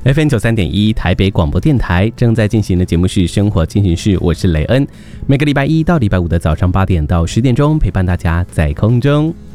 FM 93.1台北广播电台正在进行的节目是《生活进行式》，我是雷恩。每个礼拜一到礼拜五的早上8点到10点钟，陪伴大家在空中。